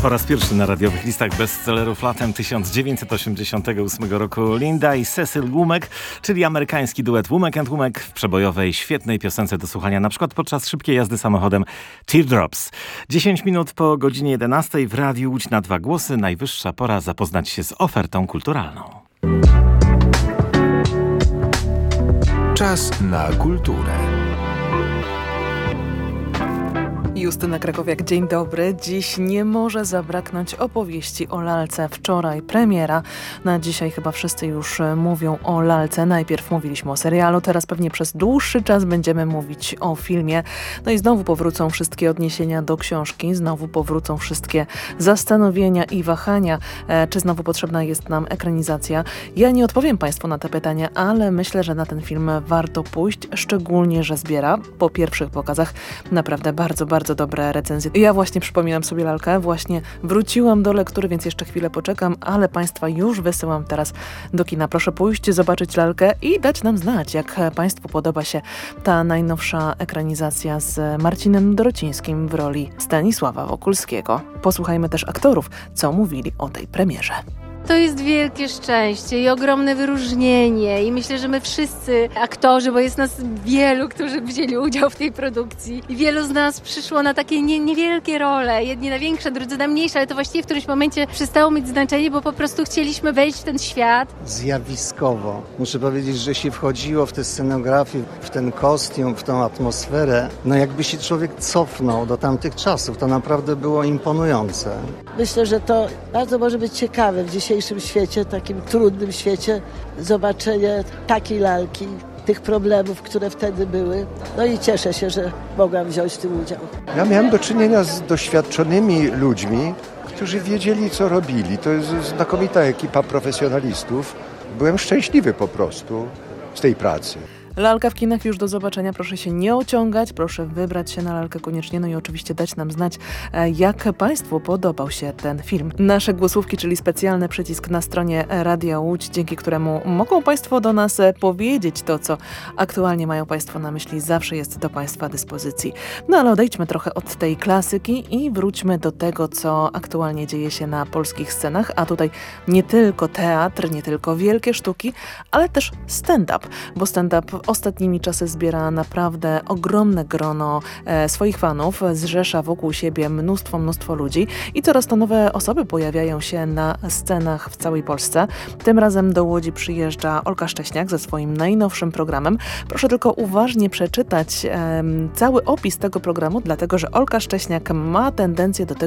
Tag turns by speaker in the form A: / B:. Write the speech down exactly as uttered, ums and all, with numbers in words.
A: Po raz pierwszy na radiowych listach bestsellerów latem tysiąc dziewięćset osiemdziesiątego ósmego roku Linda i Cecil Womack, czyli amerykański duet Womack and Womack w przebojowej, świetnej piosence do słuchania na przykład podczas szybkiej jazdy samochodem Teardrops. dziesięć minut po godzinie jedenastej w Radiu Łódź na dwa głosy. Najwyższa pora zapoznać się z ofertą kulturalną.
B: Czas na kulturę.
C: Justyna Krakowiak, dzień dobry. Dziś nie może zabraknąć opowieści o lalce. Wczoraj premiera. Na dzisiaj chyba wszyscy już mówią o lalce. Najpierw mówiliśmy o serialu, teraz pewnie przez dłuższy czas będziemy mówić o filmie. No i znowu powrócą wszystkie odniesienia do książki, znowu powrócą wszystkie zastanowienia i wahania, e, czy znowu potrzebna jest nam ekranizacja. Ja nie odpowiem Państwu na te pytania, ale myślę, że na ten film warto pójść, szczególnie, że zbiera po pierwszych pokazach naprawdę bardzo, bardzo dobre recenzje. Ja właśnie przypominam sobie lalkę, właśnie wróciłam do lektury, więc jeszcze chwilę poczekam, ale Państwa już wysyłam teraz do kina. Proszę pójść, zobaczyć lalkę i dać nam znać, jak Państwu podoba się ta najnowsza ekranizacja z Marcinem Dorocińskim w roli Stanisława Wokulskiego. Posłuchajmy też aktorów, co mówili o tej premierze.
D: To jest wielkie szczęście i ogromne wyróżnienie i myślę, że my wszyscy aktorzy, bo jest nas wielu, którzy wzięli udział w tej produkcji i wielu z nas przyszło na takie nie, niewielkie role, jedni na większe, drudzy na mniejsze, ale to właściwie w którymś momencie przestało mieć znaczenie, bo po prostu chcieliśmy wejść w ten świat.
E: Zjawiskowo. Muszę powiedzieć, że się wchodziło w tę scenografię, w ten kostium, w tą atmosferę, no jakby się człowiek cofnął do tamtych czasów. To naprawdę było imponujące.
F: Myślę, że to bardzo może być ciekawe w dzisiejszym świecie, takim trudnym świecie, zobaczenie takiej lalki, tych problemów, które wtedy były. No i cieszę się, że mogłam wziąć w tym udział.
G: Ja miałem do czynienia z doświadczonymi ludźmi, którzy wiedzieli, co robili. To jest znakomita ekipa profesjonalistów. Byłem szczęśliwy po prostu z tej pracy.
C: Lalka w kinach już do zobaczenia. Proszę się nie ociągać, proszę wybrać się na lalkę koniecznie, no i oczywiście dać nam znać, jak Państwu podobał się ten film. Nasze głosówki, czyli specjalny przycisk na stronie Radia Łódź, dzięki któremu mogą Państwo do nas powiedzieć to, co aktualnie mają Państwo na myśli, zawsze jest do Państwa dyspozycji. No ale odejdźmy trochę od tej klasyki i wróćmy do tego, co aktualnie dzieje się na polskich scenach, a tutaj nie tylko teatr, nie tylko wielkie sztuki, ale też stand-up, bo stand-up ostatnimi czasy zbiera naprawdę ogromne grono e, swoich fanów, zrzesza wokół siebie mnóstwo, mnóstwo ludzi i coraz to nowe osoby pojawiają się na scenach w całej Polsce. Tym razem do Łodzi przyjeżdża Olka Szcześniak ze swoim najnowszym programem. Proszę tylko uważnie przeczytać e, cały opis tego programu, dlatego że Olka Szcześniak ma tendencję do tego,